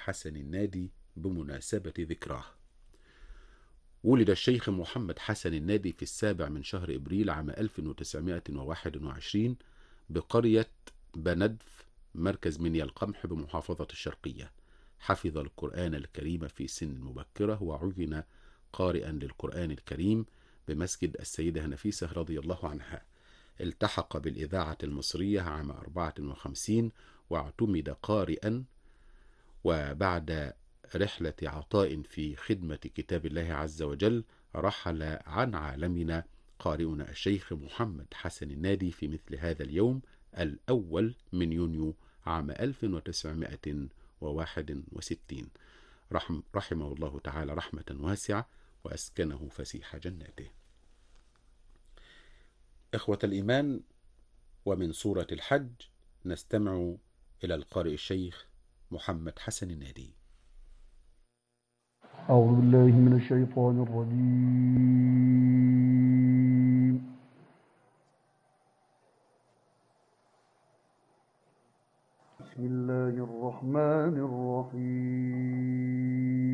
حسن النادي بمناسبة ذكراه. ولد الشيخ محمد حسن النادي في 7 من شهر إبريل عام 1921 بقرية بندف مركز منيا القمح بمحافظة الشرقية. حفظ القرآن الكريم في سن مبكرة وعين قارئا للقرآن الكريم بمسجد السيدة نفيسة رضي الله عنها. التحق بالإذاعة المصرية عام 54 واعتمد قارئا، وبعد رحلة عطاء في خدمة كتاب الله عز وجل رحل عن عالمنا قارئنا الشيخ محمد حسن النادي في مثل هذا اليوم 1 يونيو عام 1961. رحمه الله تعالى رحمة واسعة وأسكنه فسيح جناته. إخوة الإيمان، ومن سورة الحج نستمع إلى القارئ الشيخ محمد حسن النادي. أعوذ بالله من الشيطان الرجيم. بسم الله الرحمن الرحيم.